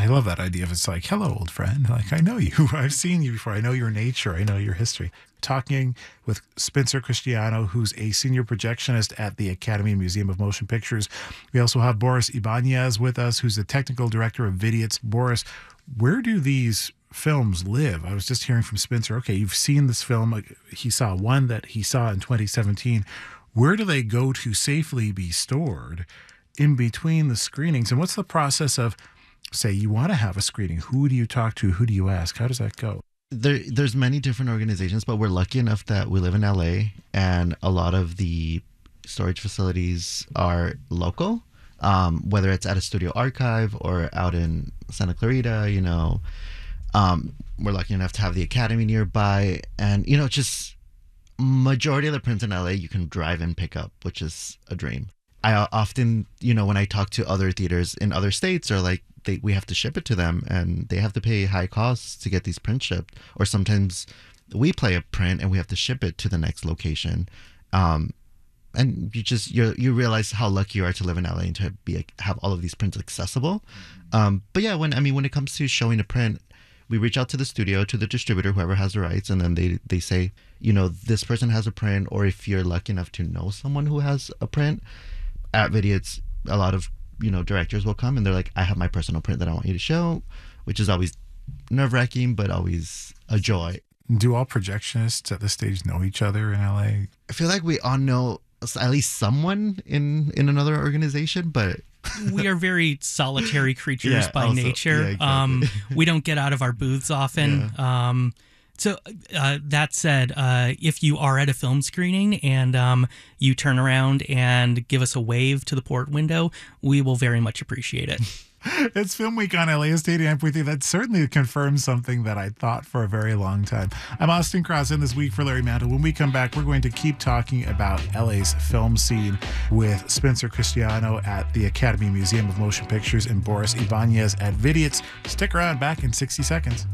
I love that idea of it's like, hello, old friend. Like, I know you. I've seen you before. I know your nature. I know your history. Talking with Spencer Cristiano, who's a senior projectionist at the Academy Museum of Motion Pictures. We also have Boris Ibanez with us, who's the technical director of Vidiots. Boris, where do these films live? I was just hearing from Spencer, okay, you've seen this film. Like, he saw one that he saw in 2017. Where do they go to safely be stored in between the screenings? And what's the process of, say, you want to have a screening? Who do you talk to? Who do you ask? How does that go? There's many different organizations, but we're lucky enough that we live in LA and a lot of the storage facilities are local, whether it's at a studio archive or out in Santa Clarita, we're lucky enough to have the Academy nearby. And, just majority of the prints in LA, you can drive and pick up, which is a dream. I often, when I talk to other theaters in other states or like, we have to ship it to them and they have to pay high costs to get these prints shipped. Or sometimes we play a print and we have to ship it to the next location. And you realize how lucky you are to live in LA and to have all of these prints accessible. But yeah, when it comes to showing a print, we reach out to the studio, to the distributor, whoever has the rights, and then they say, this person has a print, or if you're lucky enough to know someone who has a print, at Vidiots, a lot of directors will come and they're like, I have my personal print that I want you to show, which is always nerve-wracking, but always a joy. Do all projectionists at this stage know each other in LA? I feel like we all know at least someone in another organization, but we are very solitary creatures by nature. Yeah, exactly. We don't get out of our booths often. Yeah. So that said, if you are at a film screening and you turn around and give us a wave to the port window, we will very much appreciate it. It's Film Week on LAist 89.3. That certainly confirms something that I thought for a very long time. I'm Austin Cross in this week for Larry Mantle. When we come back, we're going to keep talking about LA's film scene with Spencer Cristiano at the Academy Museum of Motion Pictures and Boris Ibanez at Vidiots. Stick around, back in 60 seconds.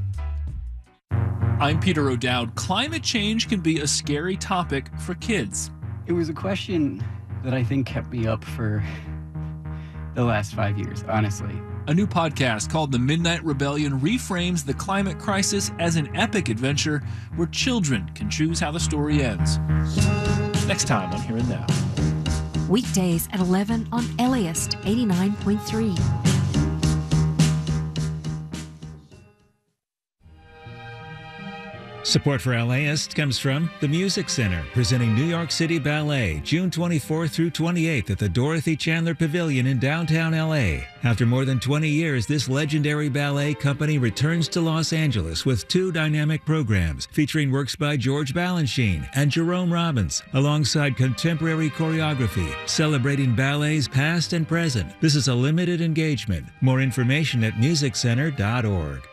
I'm Peter O'Dowd. Climate change can be a scary topic for kids. It was a question that I think kept me up for the last 5 years, honestly. A new podcast called The Midnight Rebellion reframes the climate crisis as an epic adventure where children can choose how the story ends. Next time on Here and Now. Weekdays at 11 on LAist 89.3. Support for LAist comes from the Music Center, presenting New York City Ballet, June 24th through 28th at the Dorothy Chandler Pavilion in downtown LA. After more than 20 years, this legendary ballet company returns to Los Angeles with two dynamic programs featuring works by George Balanchine and Jerome Robbins, alongside contemporary choreography, celebrating ballets past and present. This is a limited engagement. More information at musiccenter.org.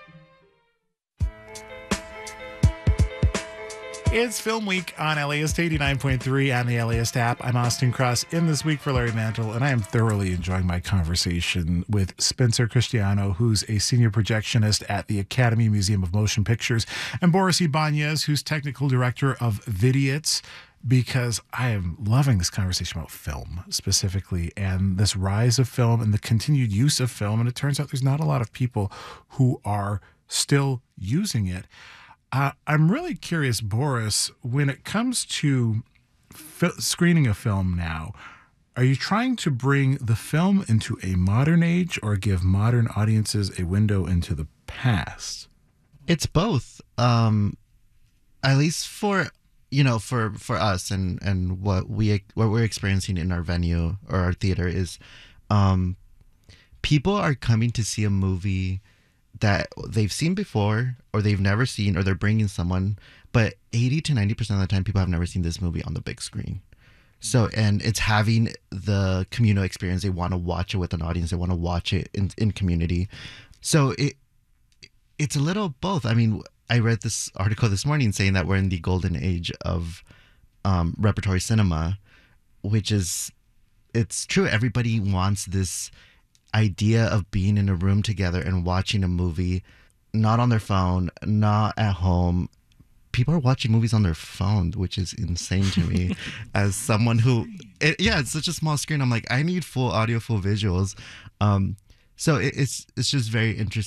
It's Film Week on LAist 89.3 and the LAist app. I'm Austin Cross in this week for Larry Mantle, and I am thoroughly enjoying my conversation with Spencer Cristiano, who's a senior projectionist at the Academy Museum of Motion Pictures, and Boris Ibanez, who's technical director of Vidiots, because I am loving this conversation about film specifically and this rise of film and the continued use of film. And it turns out there's not a lot of people who are still using it. I'm really curious, Boris, when it comes to screening a film now, are you trying to bring the film into a modern age or give modern audiences a window into the past? It's both. At least for us and what we're experiencing in our venue or our theater is people are coming to see a movie that they've seen before or they've never seen, or they're bringing someone, but 80 to 90% of the time people have never seen this movie on the big screen. So, and it's having the communal experience. They want to watch it with an audience. They want to watch it in community. So it's a little both. I mean, I read this article this morning saying that we're in the golden age of repertory cinema, which is, it's true. Everybody wants this idea of being in a room together and watching a movie, not on their phone, not at home. People are watching movies on their phone, which is insane to me. As someone who, it's such a small screen. I'm like, I need full audio, full visuals. So it's just very interesting.